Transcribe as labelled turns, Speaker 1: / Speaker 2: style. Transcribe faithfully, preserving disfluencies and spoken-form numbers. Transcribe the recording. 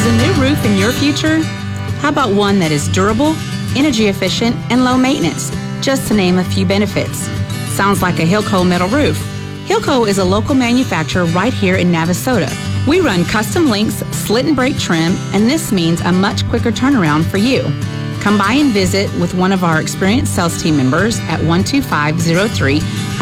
Speaker 1: Is a new roof in your future? How about one that is durable, energy efficient, and low maintenance? Just to name a few benefits. Sounds like a Hilco metal roof. Hilco is a local manufacturer right here in Navasota. We run custom links, slit and break trim, and this means a much quicker turnaround for you. Come by and visit with one of our experienced sales team members at one two five zero three